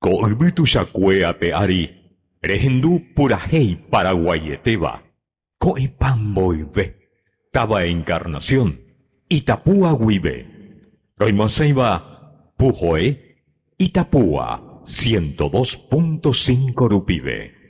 Ko'yvytu chakuéape ari rehendu purahéi Paraguayeteva. Ko'ẽpa mboyve. Tava Encarnación. Itapúa guive. Roimoséiva Pujoe. Itapúa 102.5 rupive.